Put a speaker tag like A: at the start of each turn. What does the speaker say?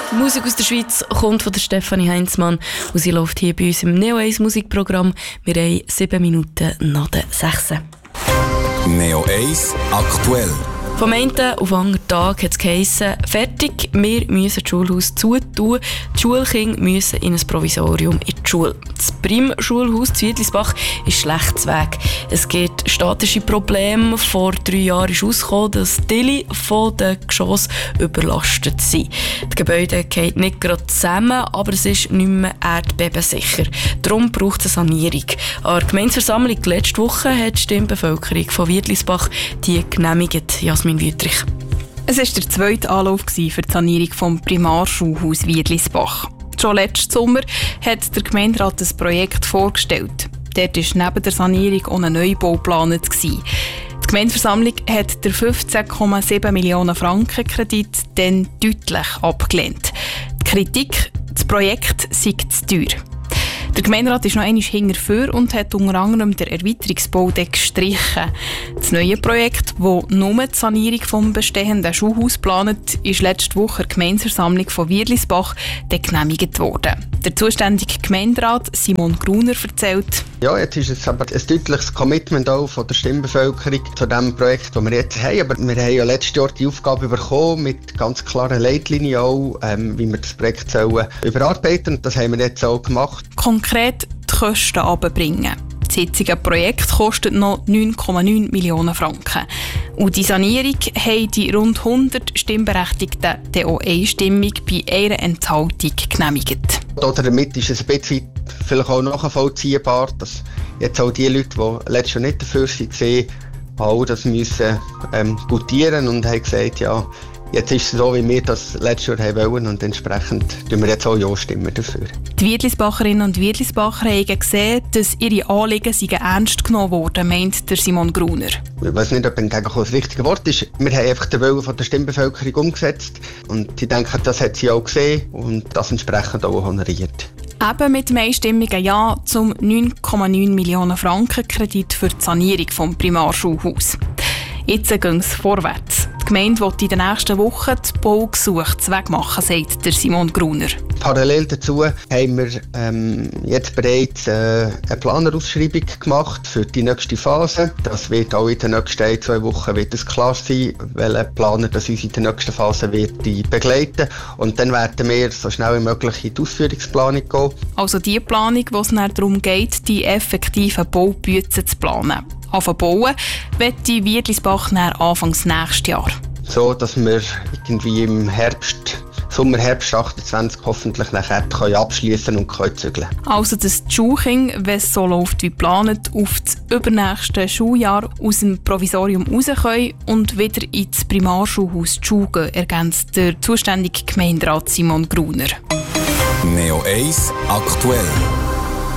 A: Die Musik aus der Schweiz kommt von der Stefanie Heinzmann und sie läuft hier bei uns im Neo 1 Musikprogramm. Wir haben 7 Minuten nach der 6.
B: Neo 1 aktuell.
A: Vom einen auf den anderen Tag hat es geheissen, fertig, wir müssen das Schulhaus zutun. Die Schulkinder müssen in ein Provisorium in die Schule. Das Prim-Schulhaus zu Wiedlisbach ist schlecht zu Weg. Es gibt statische Probleme. Vor 3 Jahren ist herausgekommen, dass Teile von den Geschossen überlastet sind. Das Gebäude geht nicht gerade zusammen, aber es ist nicht mehr erdbebensicher. Darum braucht es eine Sanierung. An der Gemeindeversammlung letzte Woche hat die Stimmbevölkerung von Wiedlisbach die genehmigt. Jasmin Wüttrich.
C: Es war der zweite Anlauf für die Sanierung des Primarschulhaus Wiedlisbach. Schon letzten Sommer hat der Gemeinderat das Projekt vorgestellt. Dort war neben der Sanierung auch ein Neubau geplant. Die Gemeindeversammlung hat den 15,7 Millionen Franken Kredit dann deutlich abgelehnt. Die Kritik, das Projekt sei zu teuer. Der Gemeinderat ist noch einmal hinterher und hat unter anderem den Erweiterungsbau gestrichen. Das neue Projekt, das nur die Sanierung des bestehenden Schulhauses plant, ist letzte Woche in der Gemeindeversammlung von Wiedlisbach genehmigt worden. Der zuständige Gemeinderat Simon Gruner erzählt:
D: Ja, jetzt ist es aber ein deutliches Commitment auch von der Stimmbevölkerung zu dem Projekt, das wir jetzt haben. Aber wir haben ja letztes Jahr die Aufgabe bekommen, mit ganz klaren Leitlinien auch, wie wir das Projekt überarbeiten sollen. Und das haben wir jetzt auch gemacht.
C: Konkret die Kosten runterbringen. Das jetzige Projekt kostet noch 9,9 Millionen Franken. Und die Sanierung haben die rund 100 Stimmberechtigten dann auch einstimmig bei einer Enthaltung genehmigt.
D: Damit ist es ein bisschen vielleicht auch nachvollziehbar, dass jetzt auch die Leute, die letztes Jahr nicht dafür waren, auch das müssen gutieren und haben gesagt, ja, jetzt ist es so, wie wir das letztes Jahr wollen und entsprechend stimmen wir jetzt auch ja stimmen dafür.
C: Die Wiedlisbacherinnen und Wiedlisbacher haben gesehen, dass ihre Anliegen ernst genommen wurden, meint der Simon Gruner.
D: Ich weiß nicht, ob das richtige Wort ist. Wir haben einfach den Willen von der Stimmbevölkerung umgesetzt und ich denke, das hat sie auch gesehen und das entsprechend auch honoriert.
C: Eben mit dem einstimmigen Ja zum 9,9 Millionen Franken Kredit für die Sanierung des Primarschulhauses. Jetzt ging es vorwärts. Die Gemeinde will in den nächsten Wochen das Baugesuch wegmachen, sagt der Simon Gruner.
D: Parallel dazu haben wir jetzt bereits eine Planerausschreibung gemacht für die nächste Phase. Das wird auch in den nächsten 2 Wochen wird es klar sein, welcher Planer das uns in der nächsten Phase wird begleiten. Und dann werden wir so schnell wie möglich in die Ausführungsplanung gehen.
C: Also die Planung, wo es darum geht, die effektiven Baubützen zu planen. Bauen wird die Wiedlisbach Anfangs nächstes Jahr.
D: So, dass wir irgendwie im Sommer, Herbst 28 hoffentlich nachher abschließen und zügeln können.
C: Also, dass die Schulkinder, wenn es so läuft wie geplant, auf das übernächste Schuljahr aus dem Provisorium raus können und wieder ins Primarschulhaus die Schule gehen, ergänzt der zuständige Gemeinderat Simon Gruner.
B: Neo 1 aktuell.